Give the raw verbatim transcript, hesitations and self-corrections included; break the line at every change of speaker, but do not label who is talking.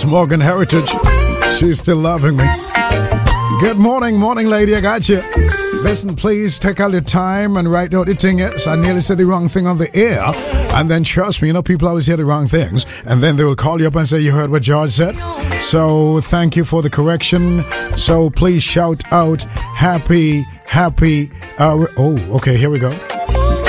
Morgan Heritage. She's still loving me. Good morning, morning lady, I got you. Listen, please take all your time and write out the thing is. I nearly said the wrong thing on the air. And then trust me, you know, people always hear the wrong things. And then they will call you up and say, you heard what George said? So thank you for the correction. So please shout out happy, happy. Uh, oh, okay, here we go.